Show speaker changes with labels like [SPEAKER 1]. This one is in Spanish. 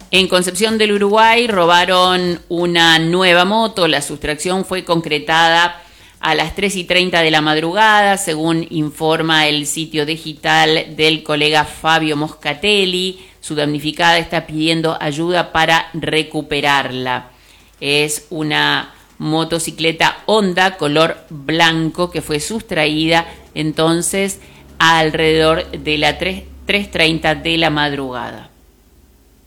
[SPEAKER 1] En Concepción del Uruguay robaron una nueva moto. La sustracción fue concretada a las 3:30 de la madrugada, según informa el sitio digital del colega Fabio Moscatelli. Su damnificada está pidiendo ayuda para recuperarla. Es una motocicleta Honda color blanco que fue sustraída entonces alrededor de las 3:30 de la madrugada.